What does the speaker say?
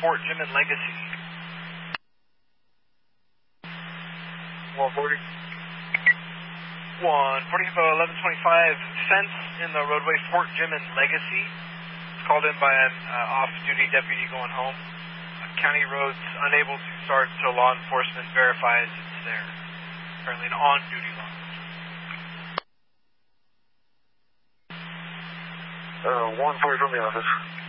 Fort Jim and Legacy. 140. 140, 1125, fence in the roadway, Fort Jim and Legacy. It's called in by an off-duty deputy going home. County roads unable to start until law enforcement verifies it's there. Apparently an on-duty law enforcement. 140 from the office.